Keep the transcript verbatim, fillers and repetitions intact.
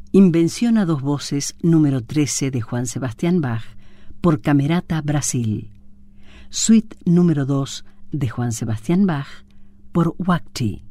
Invención a dos voces número trece de Juan Sebastián Bach por Camerata Brasil. Suite número dos de Juan Sebastián Bach por Wachty.